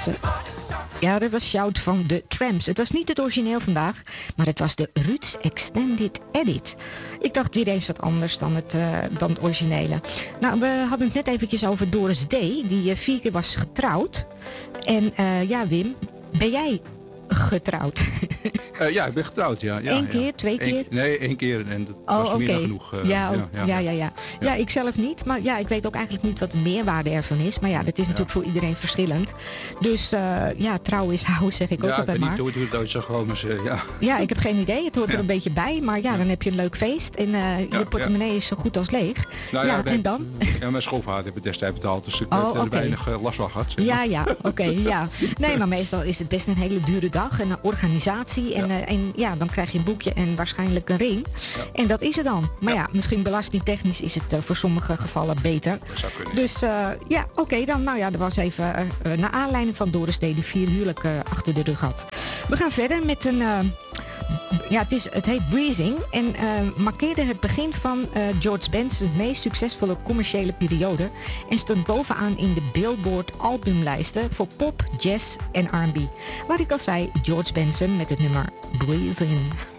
dat was Shout van de Tramps. Het was niet het origineel vandaag, maar het was de Roots Extended Edit. Ik dacht weer eens wat anders dan het originele. Nou, we hadden het net eventjes over Doris D, die 4 keer was getrouwd. En Wim, ben jij getrouwd? Ja, ik ben getrouwd, ja. Eén keer, 2 keer? Nee, 1 keer en dat was meer dan genoeg. Ja, ik zelf niet, maar ja, ik weet ook eigenlijk niet wat de meerwaarde ervan is. Maar ja, dat is natuurlijk voor iedereen verschillend. Dus trouw is houden, zeg ik ook altijd maar. Ja, ik weet niet hoe het ooit zo gewoon is, Ja, ik heb geen idee. Het hoort er een beetje bij, maar ja, dan heb je een leuk feest en je portemonnee is zo goed als leeg. Nou, en dan? Ja, mijn schoonvader heeft het destijds betaald, dus ik heb er weinig last van gehad. Ja. Nee, maar meestal is het best een hele dure dag en een organisatie en dan krijg je een boekje en waarschijnlijk een ring. Ja. En dat is het dan. Maar ja, misschien belastingtechnisch is het voor sommige gevallen beter. Dat zou kunnen. Dus dan. Nou ja, er was even naar aanleiding van Doris D. die 4 huwelijken achter de rug had. We gaan verder met een... het heet Breezing en markeerde het begin van George Benson's meest succesvolle commerciële periode en stond bovenaan in de Billboard albumlijsten voor pop, jazz en R&B. Wat ik al zei, George Benson met het nummer Breezing.